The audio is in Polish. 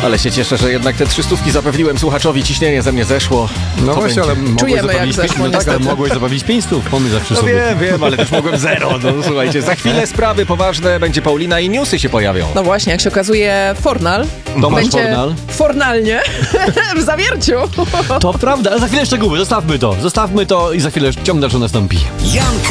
Ale się cieszę, że jednak te 300 zapewniłem słuchaczowi, ciśnienie ze mnie zeszło. No właśnie, ale Czujemy, jak zeszło, tak, ale mogłeś zabawić 500, pomyśl zawsze No sobie. wiem, ale też mogłem 0. No słuchajcie, za chwilę sprawy poważne, będzie Paulina i newsy się pojawią. No właśnie, jak się okazuje, Fornal Tomasz będzie Fornal. fornalnie w zawierciu. To prawda, ale za chwilę szczegóły, zostawmy to i za chwilę ciąg dalszy nastąpi. Jan